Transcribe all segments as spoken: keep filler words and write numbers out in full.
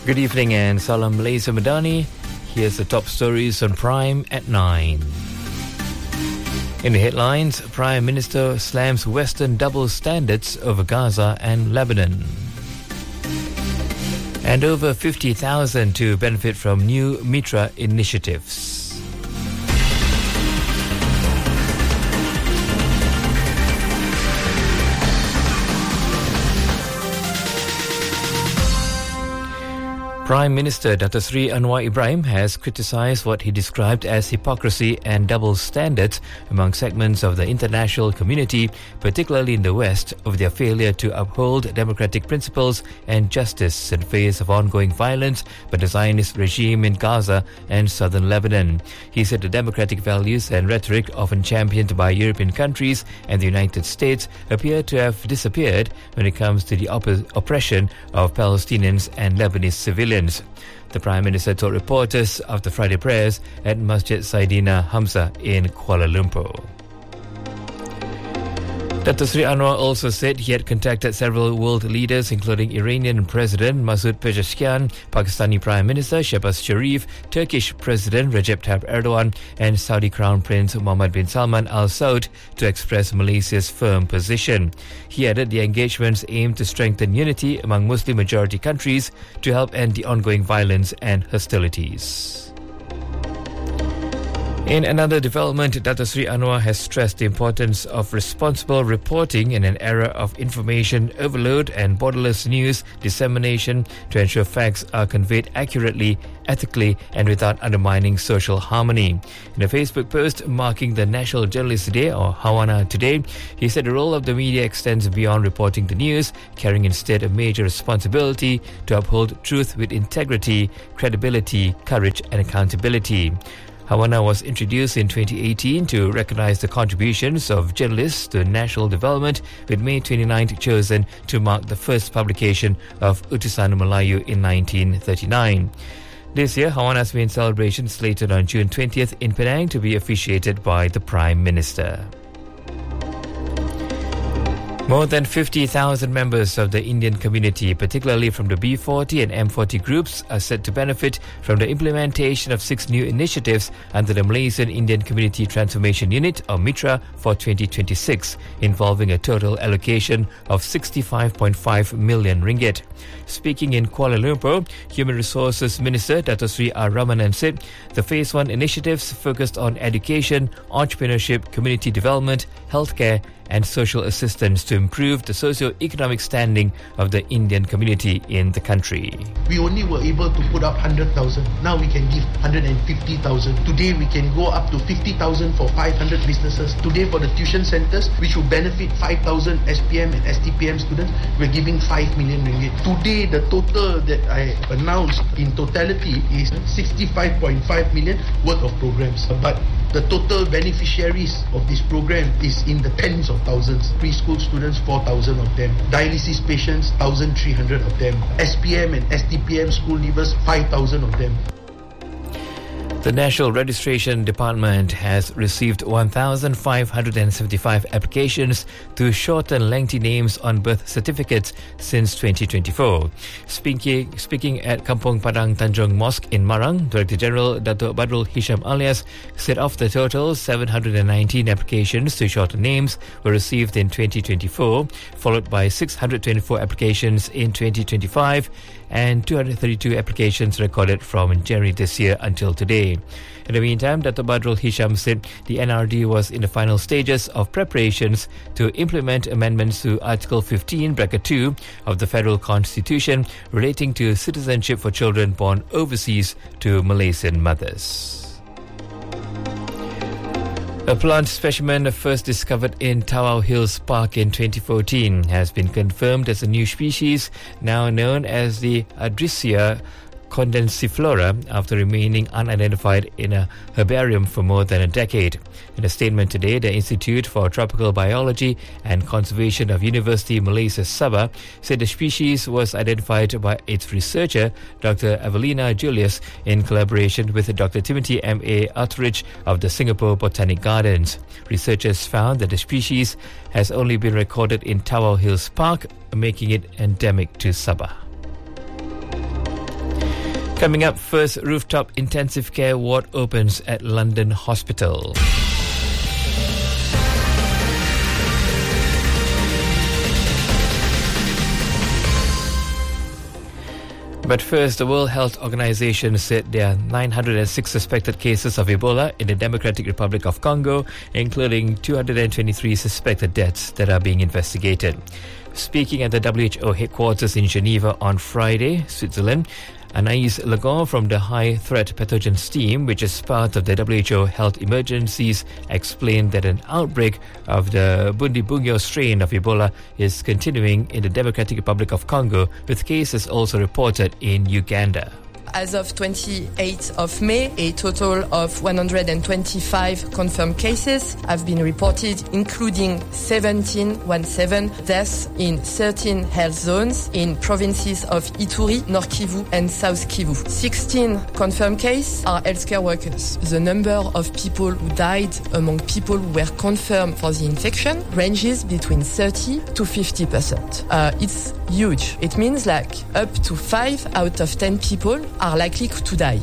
Good evening and Salam Malaysia Madani. Here's the top stories on Prime at nine. In the headlines, Prime Minister slams Western double standards over Gaza and Lebanon. And over fifty thousand to benefit from new Mitra initiatives. Prime Minister Dato Sri Anwar Ibrahim has criticised what he described as hypocrisy and double standards among segments of the international community, particularly in the West, over their failure to uphold democratic principles and justice in the face of ongoing violence by the Zionist regime in Gaza and southern Lebanon. He said the democratic values and rhetoric often championed by European countries and the United States appear to have disappeared when it comes to the op- oppression of Palestinians and Lebanese civilians. The Prime Minister told reporters after Friday prayers at Masjid Saidina Hamzah in Kuala Lumpur. Dato Sri Anwar also said he had contacted several world leaders, including Iranian President Masoud Pezeshkian, Pakistani Prime Minister Shehbaz Sharif, Turkish President Recep Tayyip Erdogan, and Saudi Crown Prince Mohammed bin Salman Al Saud to express Malaysia's firm position. He added the engagements aim to strengthen unity among Muslim-majority countries to help end the ongoing violence and hostilities. In another development, Dato Sri Anwar has stressed the importance of responsible reporting in an era of information overload and borderless news dissemination to ensure facts are conveyed accurately, ethically, and without undermining social harmony. In a Facebook post marking the National Journalist Day, or Hawana Today, he said the role of the media extends beyond reporting the news, carrying instead a major responsibility to uphold truth with integrity, credibility, courage, and accountability. Hawana was introduced in twenty eighteen to recognise the contributions of journalists to national development, with May twenty-ninth chosen to mark the first publication of Utusan Melayu in nineteen thirty-nine. This year, Hawana's main celebration slated on June twentieth in Penang to be officiated by the Prime Minister. More than fifty thousand members of the Indian community, particularly from the B forty and M forty groups, are set to benefit from the implementation of six new initiatives under the Malaysian Indian Community Transformation Unit, or Mitra, for twenty twenty-six, involving a total allocation of sixty-five point five million ringgit. Speaking in Kuala Lumpur, Human Resources Minister Dato Sri R. Ramanan said the Phase one initiatives focused on education, entrepreneurship, community development, healthcare, and social assistance to improve the socio-economic standing of the Indian community in the country. We only were able to put up one hundred thousand. Now we can give one hundred fifty thousand. Today we can go up to fifty thousand for five hundred businesses. Today for the tuition centres, which will benefit five thousand S P M and S T P M students, we're giving five million ringgit. Today the total that I announced in totality is sixty-five point five million worth of programs. But the total beneficiaries of this program is in the tens of thousands. Preschool students, four thousand of them. Dialysis patients, one thousand three hundred of them. S P M and S T P M school leavers, five thousand of them. The National Registration Department has received one thousand five hundred seventy-five applications to shorten lengthy names on birth certificates since twenty twenty-four. Speaking, speaking at Kampong Padang Tanjung Mosque in Marang, Director General Dato' Badrul Hisham Alias said of the total, seven hundred nineteen applications to shorten names were received in twenty twenty-four, followed by six hundred twenty-four applications in twenty twenty-five and two hundred thirty-two applications recorded from January this year until today. In the meantime, Dato' Badrul Hisham said the N R D was in the final stages of preparations to implement amendments to Article fifteen, Bracket two of the Federal Constitution relating to citizenship for children born overseas to Malaysian mothers. A plant specimen first discovered in Tawau Hills Park in twenty fourteen has been confirmed as a new species, now known as the Adrisia condensiflora, after remaining unidentified in a herbarium for more than a decade. In a statement today, the Institute for Tropical Biology and Conservation of University Malaysia Sabah said the species was identified by its researcher, Doctor Evelina Julius, in collaboration with Doctor Timothy M A Utteridge of the Singapore Botanic Gardens. Researchers found that the species has only been recorded in Tawau Hills Park, making it endemic to Sabah. Coming up, first rooftop intensive care ward opens at London Hospital. But first, the World Health Organization said there are nine hundred six suspected cases of Ebola in the Democratic Republic of Congo, including two hundred twenty-three suspected deaths that are being investigated. Speaking at the W H O headquarters in Geneva on Friday, Switzerland, Anaïs Legon from the High Threat Pathogens Team, which is part of the W H O Health Emergencies, explained that an outbreak of the Bundibugyo strain of Ebola is continuing in the Democratic Republic of Congo, with cases also reported in Uganda. As of twenty-eighth of May, a total of one hundred twenty-five confirmed cases have been reported, including seventeen, one seven, deaths in thirteen health zones in provinces of Ituri, North Kivu and South Kivu. sixteen confirmed cases are healthcare workers. The number of people who died among people who were confirmed for the infection ranges between thirty to fifty percent. Uh, it's huge. It means like up to five out of ten people are likely to die.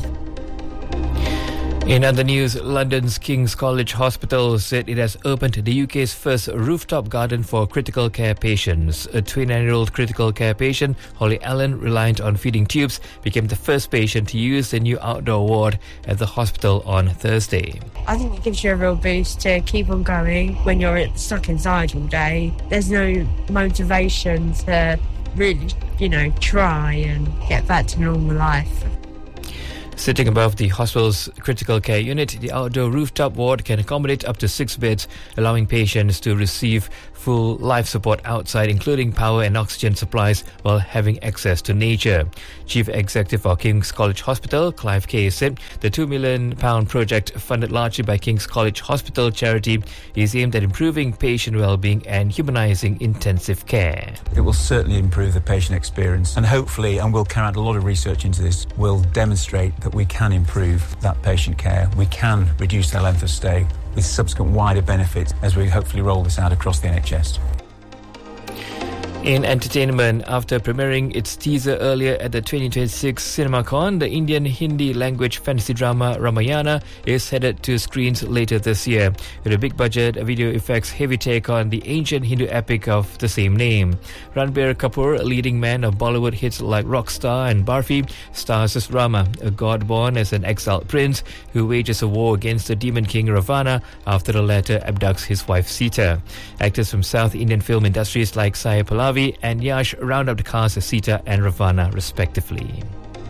In other news, London's King's College Hospital said it has opened the U K's first rooftop garden for critical care patients. A twenty-nine-year-old critical care patient, Holly Allen, reliant on feeding tubes, became the first patient to use the new outdoor ward at the hospital on Thursday. I think it gives you a real boost to keep on going when you're stuck inside all day. There's no motivation to really, you know, try and get back to normal life. Sitting above the hospital's critical care unit, the outdoor rooftop ward can accommodate up to six beds, allowing patients to receive full life support outside, including power and oxygen supplies, while having access to nature. Chief Executive of King's College Hospital, Clive Kay, said the two million pound project, funded largely by King's College Hospital charity, is aimed at improving patient well-being and humanising intensive care. It will certainly improve the patient experience, and hopefully, and we'll carry out a lot of research into this, will demonstrate that we can improve that patient care. We can reduce their length of stay, with subsequent wider benefits as we hopefully roll this out across the N H S. In entertainment, after premiering its teaser earlier at the twenty twenty-six CinemaCon, the Indian Hindi language fantasy drama Ramayana is headed to screens later this year, with a big budget, a video effects heavy take on the ancient Hindu epic of the same name. Ranbir Kapoor, a leading man of Bollywood hits like Rockstar and Barfi, stars as Rama, a god born as an exiled prince who wages a war against the demon king Ravana after the latter abducts his wife Sita. Actors from South Indian film industries like Sai Pallavi and Yash round up the cast as Sita and Ravana, respectively.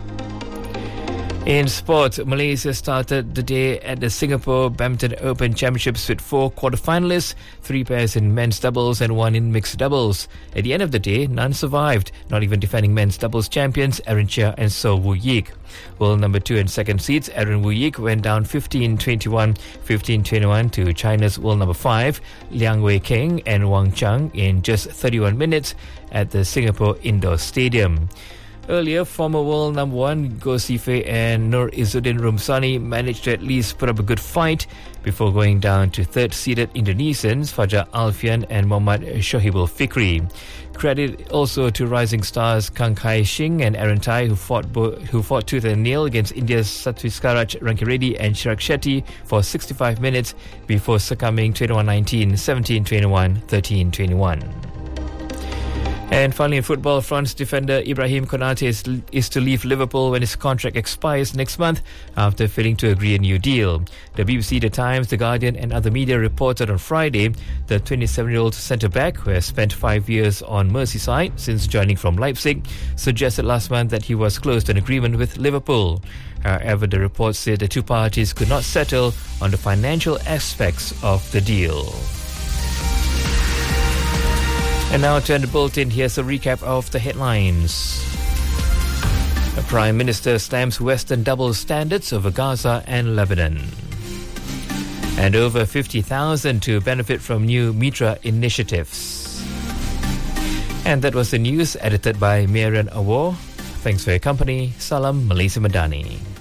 In sport, Malaysia started the day at the Singapore Badminton Open Championships with four quarterfinalists, three pairs in men's doubles and one in mixed doubles. At the end of the day, none survived, not even defending men's doubles champions Aaron Chia and So Woo Yik. World number two and second seeds Aaron Woo Yik went down fifteen twenty-one, fifteen twenty-one to China's world number five Liang Wei Keng and Wang Chang in just thirty-one minutes at the Singapore Indoor Stadium. Earlier, former world number one Goh Sifei and Nur Izzuddin Rumsani managed to at least put up a good fight before going down to third-seeded Indonesians Fajar Alfian and Muhammad Shohibul Fikri. Credit also to rising stars Kang Kai Shing and Aaron Tai, who fought bo- who fought tooth and nail against India's Satvishkaraj Rankireddy and Chirag Shetty for sixty-five minutes before succumbing twenty-one nineteen, seventeen twenty-one, thirteen twenty-one. And finally, in football, France defender Ibrahim Konate is, is to leave Liverpool when his contract expires next month after failing to agree a new deal. The B B C, The Times, The Guardian and other media reported on Friday the twenty-seven-year-old centre-back, who has spent five years on Merseyside since joining from Leipzig, suggested last month that he was close to an agreement with Liverpool. However, the report said the two parties could not settle on the financial aspects of the deal. And now to end the bulletin, here's a recap of the headlines. The Prime Minister stamps Western double standards over Gaza and Lebanon. And over fifty thousand to benefit from new Mitra initiatives. And that was the news edited by Marian Awar. Thanks for your company. Salam Malaysia Madani.